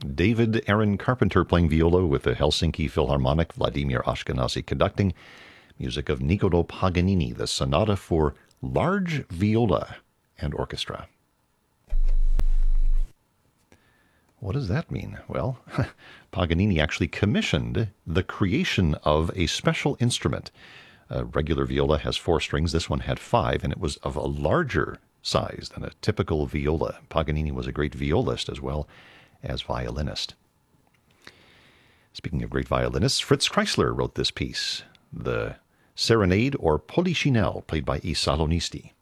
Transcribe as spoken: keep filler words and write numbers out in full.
David Aaron Carpenter playing viola with the Helsinki Philharmonic, Vladimir Ashkenazy conducting. Music of Niccolò Paganini, the Sonata for Large Viola and Orchestra. What does that mean? Well, Paganini actually commissioned the creation of a special instrument. A regular viola has four strings. This one had five, and it was of a larger size than a typical viola. Paganini was a great violist as well as violinist. Speaking of great violinists, Fritz Kreisler wrote this piece, the Serenade or Polichinelle, played by I Salonisti.